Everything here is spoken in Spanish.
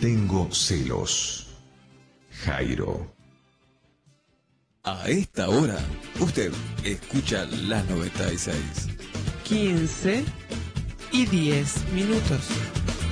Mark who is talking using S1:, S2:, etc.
S1: tengo celos. Jairo.
S2: A esta hora, usted escucha las 96.
S3: 15 y 10 minutos.